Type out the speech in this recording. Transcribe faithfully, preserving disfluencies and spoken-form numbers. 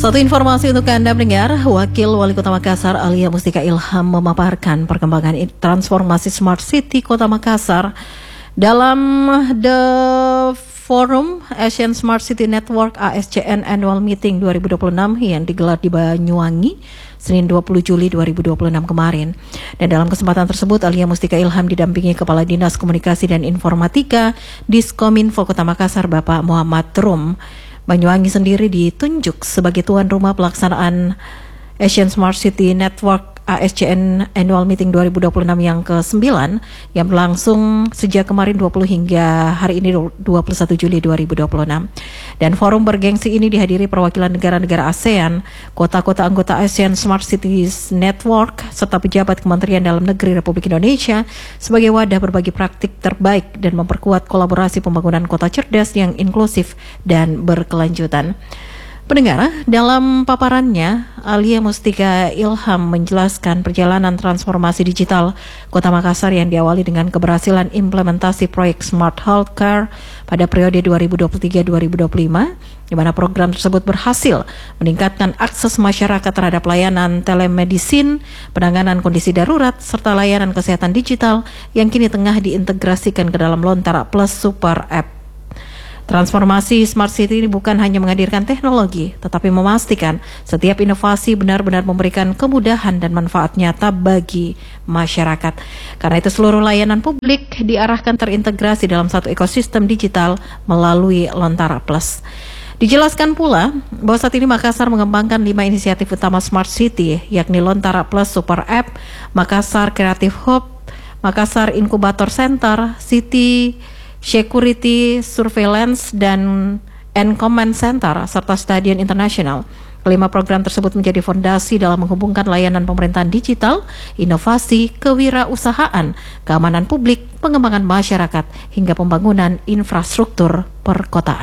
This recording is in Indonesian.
Satu informasi untuk Anda mendengar, Wakil Wali Kota Makassar Alia Mustika Ilham memaparkan perkembangan transformasi Smart City Kota Makassar dalam The Forum Asian Smart City Network A S C N Annual Meeting dua ribu dua puluh enam yang digelar di Banyuwangi Senin dua puluh Juli dua ribu dua puluh enam kemarin. Dan dalam kesempatan tersebut Alia Mustika Ilham didampingi Kepala Dinas Komunikasi dan Informatika Diskominfo Kota Makassar Bapak Muhammad Rum. Banyuwangi sendiri ditunjuk sebagai tuan rumah pelaksanaan Asian Smart City Network A S C N Annual Meeting dua ribu dua puluh enam yang kesembilan yang berlangsung sejak kemarin dua puluh hingga hari ini dua puluh satu Juli dua ribu dua puluh enam. Dan forum bergengsi ini dihadiri perwakilan negara-negara ASEAN, kota-kota anggota ASEAN Smart Cities Network, serta pejabat Kementerian Dalam Negeri Republik Indonesia sebagai wadah berbagi praktik terbaik dan memperkuat kolaborasi pembangunan kota cerdas yang inklusif dan berkelanjutan. Pendengar, dalam paparannya, Alia Mustika Ilham menjelaskan perjalanan transformasi digital Kota Makassar yang diawali dengan keberhasilan implementasi proyek Smart Healthcare pada periode dua ribu dua puluh tiga sampai dua ribu dua puluh lima, di mana program tersebut berhasil meningkatkan akses masyarakat terhadap layanan telemedicine, penanganan kondisi darurat, serta layanan kesehatan digital yang kini tengah diintegrasikan ke dalam Lontara Plus Super App. Transformasi Smart City ini bukan hanya menghadirkan teknologi, tetapi memastikan setiap inovasi benar-benar memberikan kemudahan dan manfaat nyata bagi masyarakat. Karena itu seluruh layanan publik diarahkan terintegrasi dalam satu ekosistem digital melalui Lontara Plus. Dijelaskan pula bahwa saat ini Makassar mengembangkan lima inisiatif utama Smart City, yakni Lontara Plus Super App, Makassar Creative Hub, Makassar Incubator Center, City Security Surveillance, dan and Command Center, serta Stadion Internasional. Kelima program tersebut menjadi fondasi dalam menghubungkan layanan pemerintahan digital, inovasi, kewirausahaan, keamanan publik, pengembangan masyarakat, hingga pembangunan infrastruktur perkotaan.